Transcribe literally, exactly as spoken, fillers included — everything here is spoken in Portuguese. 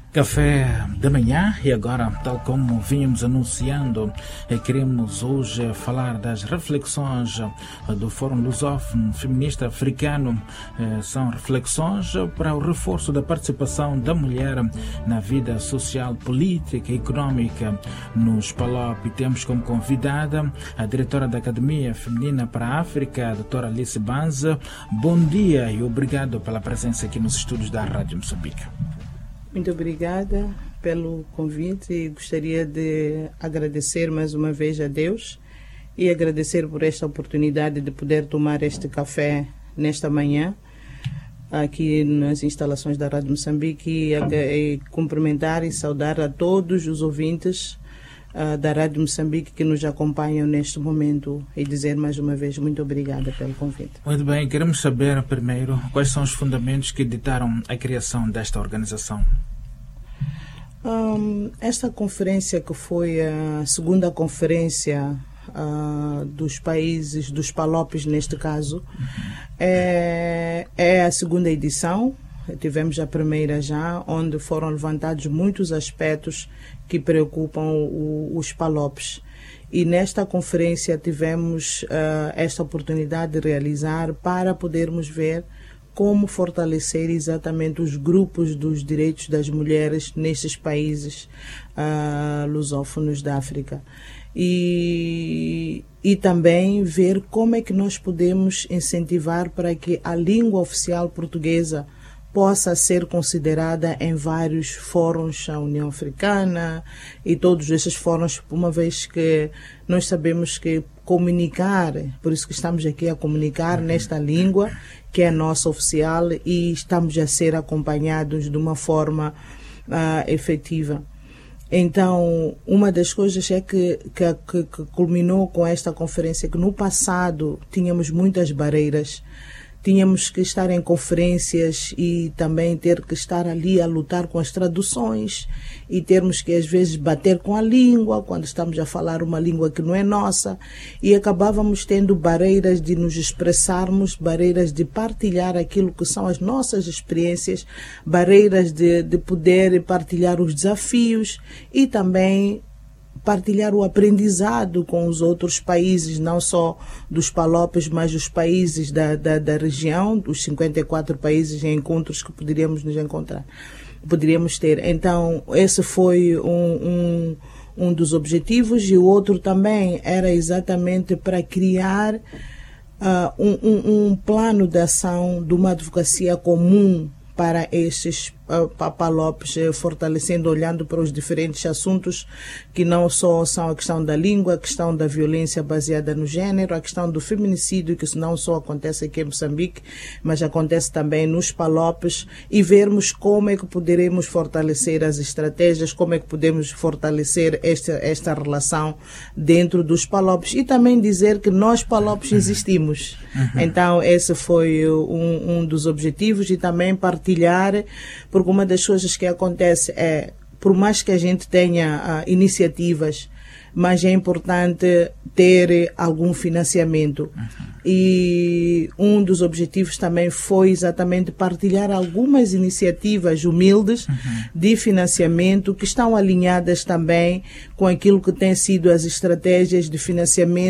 Café da manhã, e agora, tal como vínhamos anunciando, queremos hoje falar das reflexões do Fórum Lusófono Feminista Africano. São reflexões para o reforço da participação da mulher na vida social, política e econômica nos P A L O P. Temos como convidada a diretora da Academia Feminina para a África, a doutora Alice Banza. Bom dia e obrigado pela presença aqui nos estúdios da Rádio Moçambique. Muito obrigada pelo convite e gostaria de agradecer mais uma vez a Deus e agradecer por esta oportunidade de poder tomar este café nesta manhã aqui nas instalações da Rádio Moçambique e, e cumprimentar e saudar a todos os ouvintes uh, da Rádio Moçambique que nos acompanham neste momento e dizer mais uma vez muito obrigada pelo convite. Muito bem, queremos saber primeiro quais são os fundamentos que ditaram a criação desta organização. Um, esta conferência, que foi a segunda conferência uh, dos países, dos P A L O Ps neste caso, é, é a segunda edição. Tivemos a primeira já, onde foram levantados muitos aspectos que preocupam o, os P A L O Ps. E nesta conferência tivemos uh, esta oportunidade de realizar para podermos ver como fortalecer exatamente os grupos dos direitos das mulheres nestes países uh, lusófonos da África. E, e também ver como é que nós podemos incentivar para que a língua oficial portuguesa possa ser considerada em vários fóruns, a União Africana e todos esses fóruns, uma vez que nós sabemos que comunicar, por isso que estamos aqui a comunicar nesta língua, que é nossa oficial, e estamos a ser acompanhados de uma forma uh, efetiva. Então, uma das coisas é que, que, que culminou com esta conferência, que no passado tínhamos muitas barreiras. Tínhamos que estar em conferências e também ter que estar ali a lutar com as traduções e termos que às vezes bater com a língua quando estamos a falar uma língua que não é nossa, e acabávamos tendo barreiras de nos expressarmos, barreiras de partilhar aquilo que são as nossas experiências, barreiras de, de poder partilhar os desafios e também partilhar o aprendizado com os outros países, não só dos P A L O Ps, mas os países da, da, da região, dos cinquenta e quatro países em encontros que poderíamos nos encontrar, poderíamos ter. Então, esse foi um, um, um dos objetivos, e o outro também era exatamente para criar uh, um, um, um plano de ação de uma advocacia comum para estes uh, P A L O Ps, fortalecendo, olhando para os diferentes assuntos que não só são a questão da língua, a questão da violência baseada no género, a questão do feminicídio, que não só acontece aqui em Moçambique, mas acontece também nos P A L O Ps, e vermos como é que poderemos fortalecer as estratégias, como é que podemos fortalecer esta, esta relação dentro dos P A L O Ps, e também dizer que nós P A L O Ps existimos. Uhum. Então, esse foi um, um dos objetivos, e também partilhar, porque uma das coisas que acontece é, por mais que a gente tenha uh, iniciativas, mas é importante ter algum financiamento. Uhum. E um dos objetivos também foi exatamente partilhar algumas iniciativas humildes, uhum, de financiamento, que estão alinhadas também com aquilo que tem sido as estratégias de financiamento